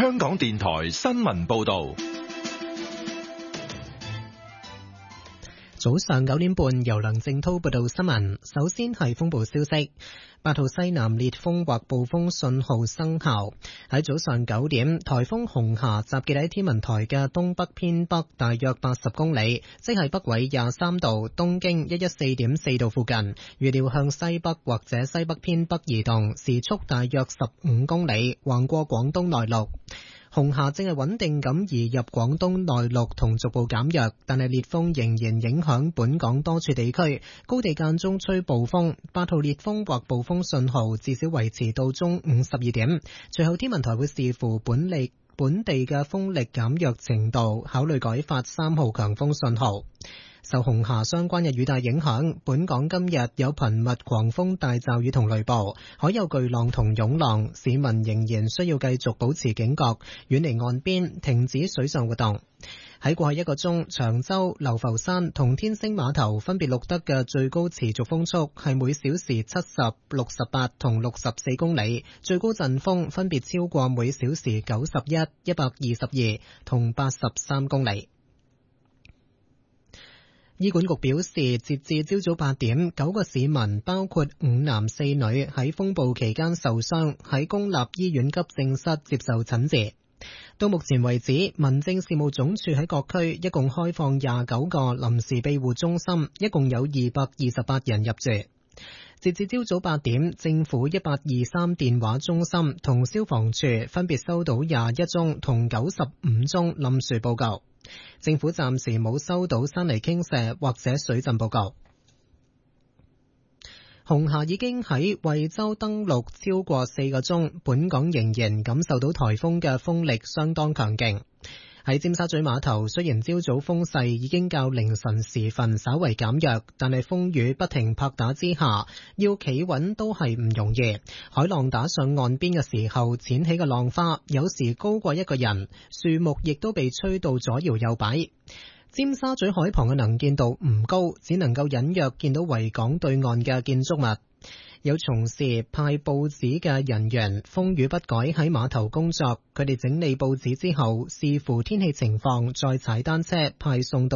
香港電台新聞報道。 早上9點半，由梁正滔報道新聞。首先係風暴消息，8號西南烈風或暴風信號生效。喺早上9點，颱風紅霞集結喺天文台嘅東北偏北大約80公里，即係北緯23度、東經114.4度附近。預料向西北或者西北偏北移動，時速大約15公里，橫過廣東內陸。紅霞正係穩定咁移入廣東內陸同逐步減弱，但係烈風仍然影響本港多處地區，高地間中吹暴風。8號烈風或暴風信號至少維持到中午12點。隨後天文台會視乎本地嘅風力減弱程度，考慮改發3號強風信號。受紅霞相關嘅雨帶影響，本港今日有頻密狂風大驟雨同雷暴，海有巨浪同湧浪，市民仍然需要繼續保持警覺，遠離岸邊，停止水上活動。喺過去1個鐘，長洲、流浮山同天星碼頭分別錄得嘅最高持續風速係每小時70、68同64公里，最高陣風分別超過每小時91、122同83公里。醫管局表示，截至朝早8點，9個市民包括5男4女喺風暴期間受傷，喺公立醫院急症室接受診治。到目前為止，民政事務總署喺各區一共開放29個臨時庇護中心，一共有228人入住。截至朝早8點，政府1823電話中心同消防處分別收到21宗同95宗冧樹報告。政府暫時冇收到山泥傾瀉或者水浸報告。紅霞已經喺惠州登陸超過4個鐘，本港仍然感受到颱風嘅風力相當強勁。喺尖沙咀碼頭，雖然朝早風勢已經較凌晨時分稍為減弱，但係風雨不停拍打之下，要企穩都係唔容易。海浪打上岸邊嘅時候，濺起嘅浪花有時高過一個人，樹木亦都被吹到左搖右擺。尖沙咀海旁嘅能見度唔高，只能夠隱約見到維港對岸嘅建築物。有從事派報紙嘅人員風雨不改喺碼頭工作，佢哋整理報紙之後，視乎天氣情況再踩單車派送到